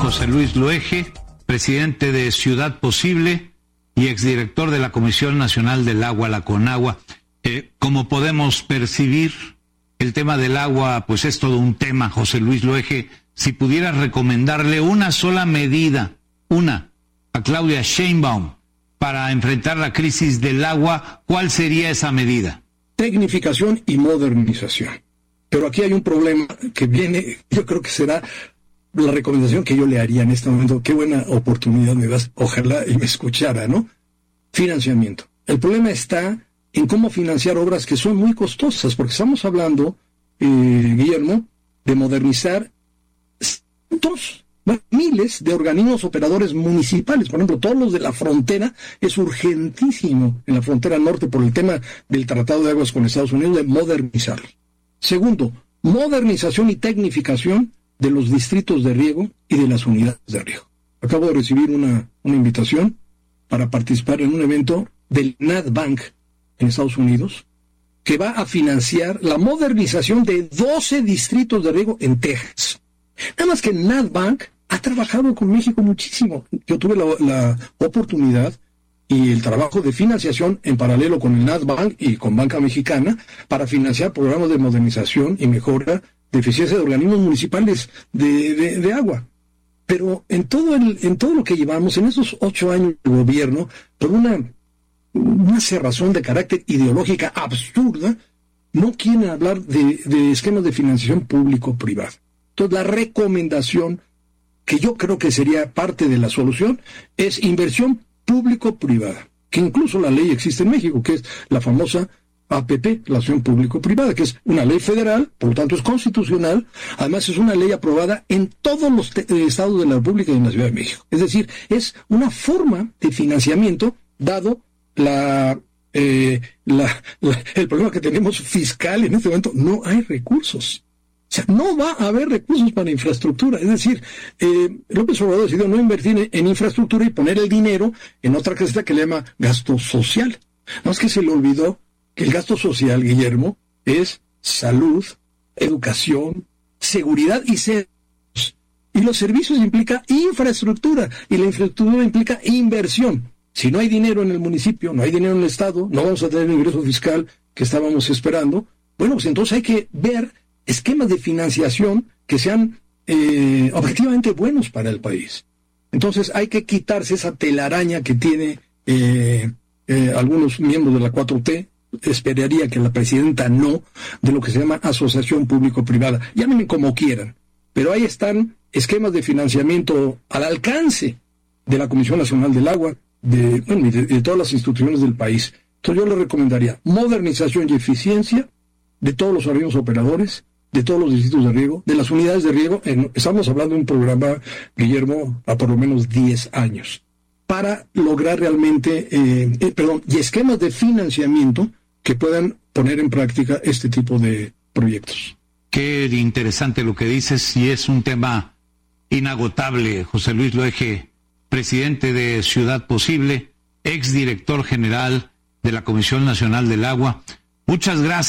José Luis Loeje, presidente de Ciudad Posible y exdirector de la Comisión Nacional del Agua, la CONAGUA. Como podemos percibir, el tema del agua, pues es todo un tema, José Luis Loeje. Si pudieras recomendarle una sola medida, a Claudia Sheinbaum, para enfrentar la crisis del agua, ¿cuál sería esa medida? Tecnificación y modernización. Pero aquí hay un problema que viene, yo creo que será la recomendación que yo le haría en este momento. Qué buena oportunidad me das, ojalá y me escuchara, ¿no? Financiamiento. El problema está en cómo financiar obras que son muy costosas, porque estamos hablando, Guillermo, de modernizar miles de organismos operadores municipales. Por ejemplo, todos los de la frontera, es urgentísimo en la frontera norte por el tema del Tratado de Aguas con Estados Unidos de modernizarlos. Segundo, modernización y tecnificación de los distritos de riego y de las unidades de riego. Acabo de recibir una invitación para participar en un evento del NatBank en Estados Unidos, que va a financiar la modernización de 12 distritos de riego en Texas. Nada más que el NatBank ha trabajado con México muchísimo. Yo tuve la oportunidad y el trabajo de financiación en paralelo con el NatBank y con Banca Mexicana para financiar programas de modernización y mejora de eficiencia de organismos municipales de agua. Pero en todo lo que llevamos, en esos 8 años de gobierno, por una cerrazón de carácter ideológica absurda, no quieren hablar de esquemas de financiación público-privada. Entonces, la recomendación, que yo creo que sería parte de la solución, es inversión público-privada, que incluso la ley existe en México, que es la famosa APP, la acción público-privada, que es una ley federal, por lo tanto es constitucional, además es una ley aprobada en todos los estados de la República y en la Ciudad de México. Es decir, es una forma de financiamiento, dado el problema que tenemos fiscal en este momento. No hay recursos. O sea, no va a haber recursos para infraestructura. Es decir, López Obrador decidió no invertir en infraestructura y poner el dinero en otra caseta que le llama gasto social. No es que se le olvidó que el gasto social, Guillermo, es salud, educación, seguridad y servicios. Y los servicios implica infraestructura, y la infraestructura implica inversión. Si no hay dinero en el municipio, no hay dinero en el Estado, no vamos a tener el ingreso fiscal que estábamos esperando. Bueno, pues entonces hay que ver esquemas de financiación que sean objetivamente buenos para el país. Entonces hay que quitarse esa telaraña que tiene algunos miembros de la 4T, esperaría que la presidenta no, de lo que se llama asociación público-privada. Llámenme como quieran, pero ahí están esquemas de financiamiento al alcance de la Comisión Nacional del Agua, de todas las instituciones del país. Entonces yo le recomendaría modernización y eficiencia de todos los organismos operadores, de todos los distritos de riego, de las unidades de riego. Estamos hablando de un programa, Guillermo, a por lo menos 10 años, para lograr realmente, y esquemas de financiamiento que puedan poner en práctica este tipo de proyectos. Qué interesante lo que dices, y es un tema inagotable. José Luis Loeje, presidente de Ciudad Posible, exdirector general de la Comisión Nacional del Agua. Muchas gracias.